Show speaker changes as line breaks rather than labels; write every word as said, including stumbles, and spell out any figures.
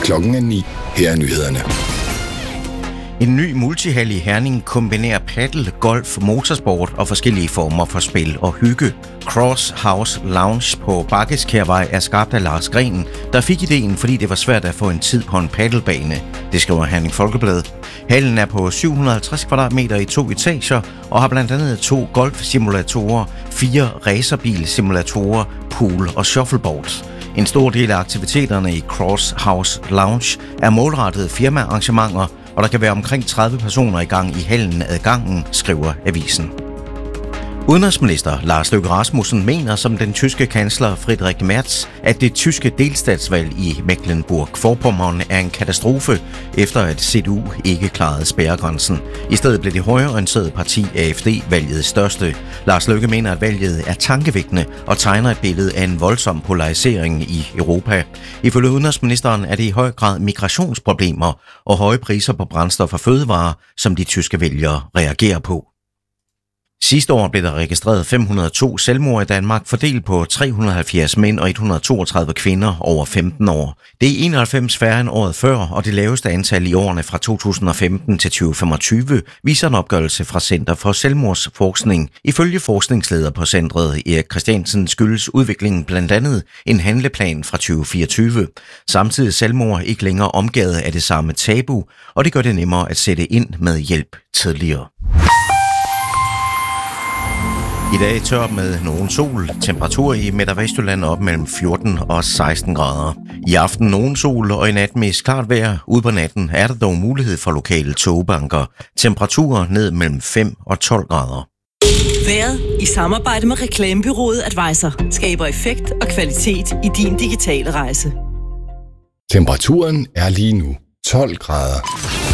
Klokken er ni. Her er nyhederne.
En ny multihal i Herning kombinerer paddle, golf, motorsport og forskellige former for spil og hygge. Cross House Lounge på Bakkeskærvej er skabt af Lars Green, der fik ideen, fordi det var svært at få en tid på en paddlebane. Det skriver Herning Folkeblad. Hallen er på syv hundrede og halvtreds kvadratmeter i to etager og har blandt andet to golfsimulatorer, fire racerbilsimulatorer, pool og shuffleboards. En stor del af aktiviteterne i Cross House Lounge er målrettede firmaarrangementer, og der kan være omkring tredive personer i gang i hallen ad gangen, skriver avisen. Udenrigsminister Lars Løkke Rasmussen mener som den tyske kansler Friedrich Merz, at det tyske delstatsvalg i Mecklenburg-Vorpommern er en katastrofe, efter at C D U ikke klarede spærregrænsen. I stedet blev det højreorienterede parti A F D valgets største. Lars Løkke mener, at valget er tankevækkende og tegner et billede af en voldsom polarisering i Europa. Ifølge udenrigsministeren er det i høj grad migrationsproblemer og høje priser på brændstof og fødevarer, som de tyske vælgere reagerer på. Sidste år blev der registreret fem hundrede og to selvmord i Danmark, fordelt på tre hundrede og halvfjerds mænd og et hundrede og toogtredive kvinder over femten år. Det er enoghalvfems færre end året før, og det laveste antal i årene fra to tusind og femten til tyve femogtyve, viser en opgørelse fra Center for Selvmordsforskning. Ifølge forskningsleder på centret Erik Christiansen skyldes udviklingen blandt andet en handleplan fra tyve fireogtyve. Samtidig er selvmord ikke længere omgivet af det samme tabu, og det gør det nemmere at sætte ind med hjælp tidligere. I dag tør med nogen sol. Temperatur i Midt- og Vestjylland op mellem fjorten og seksten grader. I aften nogen sol og i nat mest klart vejr. Ude på natten er der dog mulighed for lokale togbanker. Temperaturer ned mellem fem og tolv grader.
Vejret i samarbejde med reklamebureauet Advisor skaber effekt og kvalitet i din digitale rejse.
Temperaturen er lige nu tolv grader.